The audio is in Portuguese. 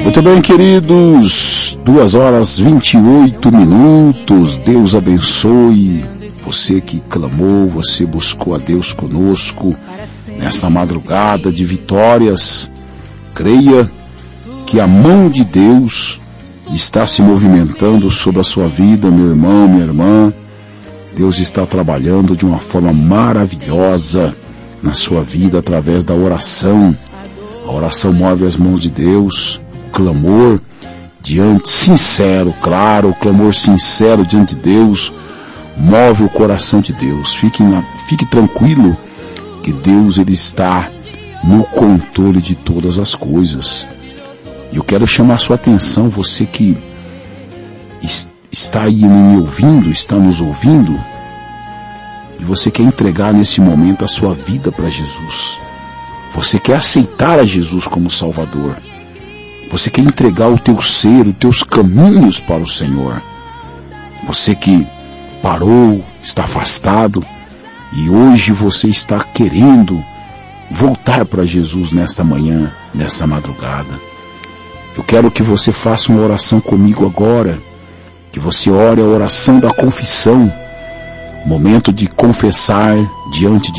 Muito bem, queridos, 2h28. Deus abençoe você que clamou, você buscou a Deus conosco nesta madrugada de vitórias. Creia que a mão de Deus está se movimentando sobre a sua vida, meu irmão, minha irmã. Deus está trabalhando de uma forma maravilhosa na sua vida através da oração. A oração move as mãos de Deus. O clamor sincero, claro, o clamor sincero diante de Deus move o coração de Deus. Fique tranquilo que Deus ele está no controle de todas as coisas. E eu quero chamar a sua atenção, você que está aí me ouvindo, está nos ouvindo, e você quer entregar nesse momento a sua vida para Jesus. Você quer aceitar a Jesus como Salvador. Você quer entregar o teu ser, os teus caminhos para o Senhor. Você que parou, está afastado, e hoje você está querendo voltar para Jesus nesta manhã, nesta madrugada. Eu quero que você faça uma oração comigo agora, que você ore a oração da confissão, momento de confessar diante de